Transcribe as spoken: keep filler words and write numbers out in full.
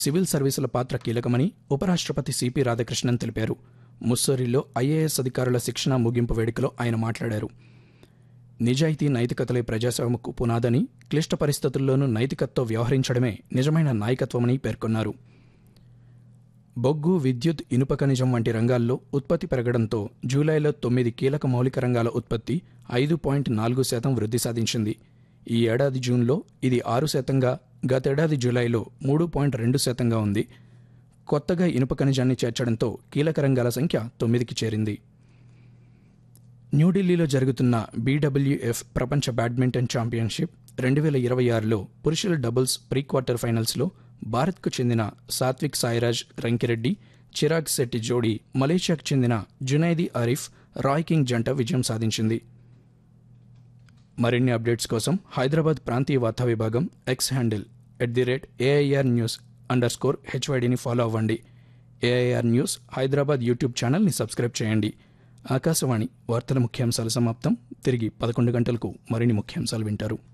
Civil సర్వీసుల పాత్ర కీలకమని ఉపరాష్ట్రపతి సిపి రాధాకృష్ణన్ తెలిపారు. ముస్సోరిలో ఐఏఎస్ అధికారుల శిక్షణ ముగింపు వేడుకలో ఆయన మాట్లాడారు. నిజాయితీ నైతికతలే ప్రజాస్వామ్యకు పునాదని, క్లిష్ట పరిస్థితుల్లోనూ నైతికతతో వ్యవహరించడమే నిజమైన నాయకత్వమని పేర్కొన్నారు. బొగ్గు, విద్యుత్, ఇనుప ఖనిజం వంటి రంగాల్లో ఉత్పత్తి పెరగడంతో జూలైలో తొమ్మిది కీలక మౌలిక రంగాల ఉత్పత్తి ఐదు పాయింట్ నాలుగు శాతం వృద్ధి సాధించింది. ఈ ఏడాది జూన్లో ఇది ఆరు శాతంగా, గతేడాది జూలైలో మూడు పాయింట్ రెండు శాతంగా ఉంది. కొత్తగా ఇనుప ఖనిజాన్ని చేర్చడంతో కీలక రంగాల సంఖ్య తొమ్మిదికి చేరింది. న్యూఢిల్లీలో జరుగుతున్న బీడబ్ల్యూఎఫ్ ప్రపంచ బ్యాడ్మింటన్ ఛాంపియన్షిప్ రెండు వేల ఇరవై ఆరులో పురుషుల డబుల్స్ ప్రీ క్వార్టర్ ఫైనల్స్లో భారత్కు చెందిన సాత్విక్ సాయిరాజ్ రంకిరెడ్డి, చిరాగ్ శెట్టి జోడీ మలేషియాకు చెందిన జునైదీ ఆరిఫ్, రాయ్ కింగ్ జంట విజయం సాధించింది. మరిన్ని అప్డేట్స్ కోసం హైదరాబాద్ ప్రాంతీయ వార్తా విభాగం X handle at the rate AIR news under score హెచ్వైడిని follow అవ్వండి. ఏఐఆర్ న్యూస్ హైదరాబాద్ యూట్యూబ్ ఛానల్ని సబ్స్క్రైబ్ చేయండి. ఆకాశవాణి వార్తల ముఖ్యాంశాలు సమాప్తం. తిరిగి పదకొండు గంటలకు మరిన్ని ముఖ్యాంశాలు వింటారు.